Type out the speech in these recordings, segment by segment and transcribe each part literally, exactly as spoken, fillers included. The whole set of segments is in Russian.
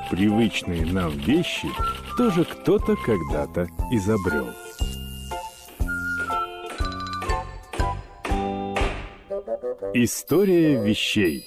привычные нам вещи тоже кто-то когда-то изобрел. История вещей.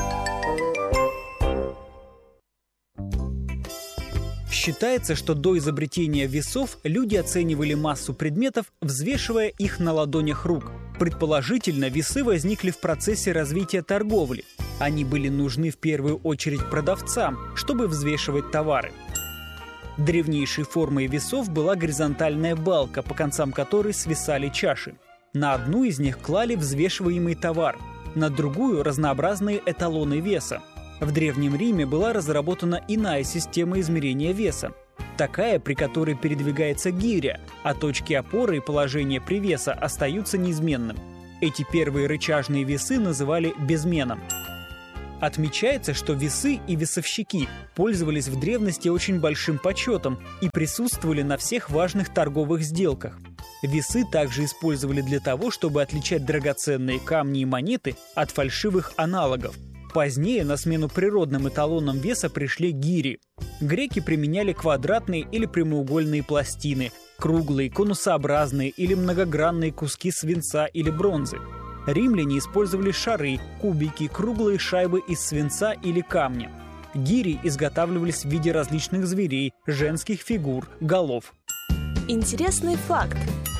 Считается, что до изобретения весов люди оценивали массу предметов, взвешивая их на ладонях рук. Предположительно, весы возникли в процессе развития торговли. Они были нужны в первую очередь продавцам, чтобы взвешивать товары. Древнейшей формой весов была горизонтальная балка, по концам которой свисали чаши. На одну из них клали взвешиваемый товар, на другую – разнообразные эталоны веса. В Древнем Риме была разработана иная система измерения веса. Такая, при которой передвигается гиря, а точки опоры и положение привеса остаются неизменным. Эти первые рычажные весы называли безменом. Отмечается, что весы и весовщики пользовались в древности очень большим почетом и присутствовали на всех важных торговых сделках. Весы также использовали для того, чтобы отличать драгоценные камни и монеты от фальшивых аналогов. Позднее на смену природным эталонам веса пришли гири. Греки применяли квадратные или прямоугольные пластины, круглые, конусообразные или многогранные куски свинца или бронзы. Римляне использовали шары, кубики, круглые шайбы из свинца или камня. Гири изготавливались в виде различных зверей, женских фигур, голов. Интересный факт.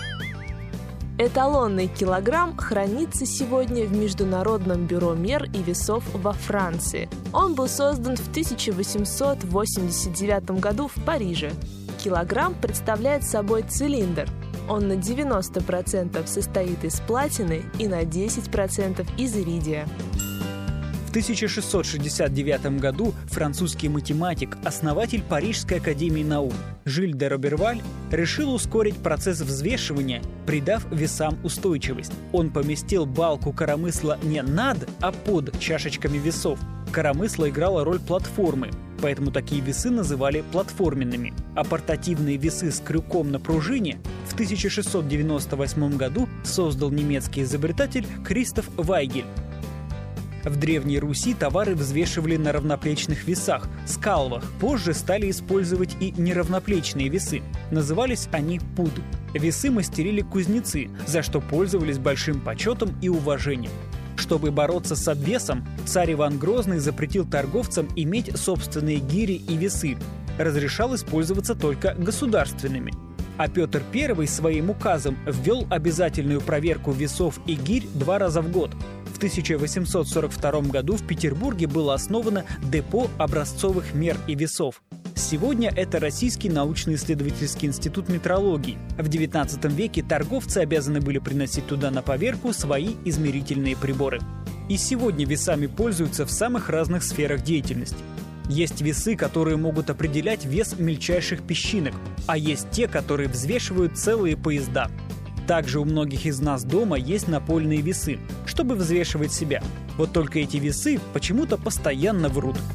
Эталонный килограмм хранится сегодня в Международном бюро мер и весов во Франции. Он был создан в тысяча восемьсот восемьдесят девятом году в Париже. Килограмм представляет собой цилиндр. Он на девяносто процентов состоит из платины и на десять процентов из иридия. В тысяча шестьсот шестьдесят девятом году французский математик, основатель Парижской академии наук Жиль де Роберваль решил ускорить процесс взвешивания, придав весам устойчивость. Он поместил балку коромысла не над, а под чашечками весов. Коромысло играло роль платформы, поэтому такие весы называли платформенными. А портативные весы с крюком на пружине в тысяча шестьсот девяносто восьмом году создал немецкий изобретатель Кристоф Вайгель. В Древней Руси товары взвешивали на равноплечных весах – скалвах. Позже стали использовать и неравноплечные весы. Назывались они пуд. Весы мастерили кузнецы, за что пользовались большим почетом и уважением. Чтобы бороться с обвесом, царь Иван Грозный запретил торговцам иметь собственные гири и весы. Разрешал использоваться только государственными. А Петр Первый своим указом ввел обязательную проверку весов и гирь два раза в год. В тысяча восемьсот сорок втором году в Петербурге было основано депо образцовых мер и весов. Сегодня это Российский научно-исследовательский институт метрологии. В девятнадцатом веке торговцы обязаны были приносить туда на поверку свои измерительные приборы. И сегодня весами пользуются в самых разных сферах деятельности. Есть весы, которые могут определять вес мельчайших песчинок, а есть те, которые взвешивают целые поезда. Также у многих из нас дома есть напольные весы, чтобы взвешивать себя. Вот только эти весы почему-то постоянно врут.